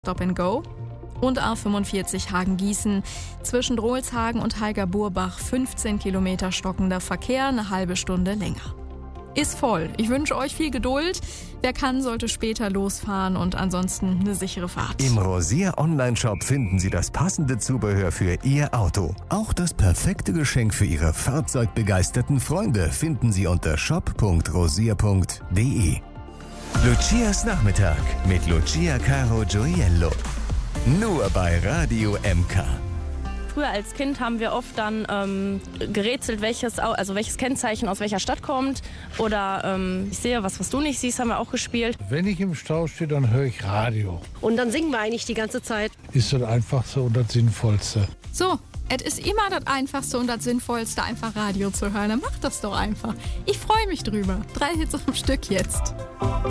Stop and Go. Und A45 Hagen-Gießen. Zwischen Drolshagen und Heiger-Burbach 15 Kilometer stockender Verkehr, eine halbe Stunde länger. Ist voll. Ich wünsche euch viel Geduld. Wer kann, sollte später losfahren und ansonsten eine sichere Fahrt. Im Rosier Online-Shop finden Sie das passende Zubehör für Ihr Auto. Auch das perfekte Geschenk für Ihre fahrzeugbegeisterten Freunde finden Sie unter shop.rosier.de. Lucias Nachmittag mit Lucia Caro Gioiello. Nur bei Radio MK. Früher als Kind haben wir oft dann gerätselt, welches Kennzeichen aus welcher Stadt kommt. Oder ich sehe was du nicht siehst, haben wir auch gespielt. Wenn ich im Stau stehe, dann höre ich Radio. Und dann singen wir eigentlich die ganze Zeit. Ist das Einfachste und das Sinnvollste. So, es ist immer das Einfachste und das Sinnvollste, einfach Radio zu hören. Dann macht das doch einfach. Ich freue mich drüber. 3 Hits am Stück jetzt.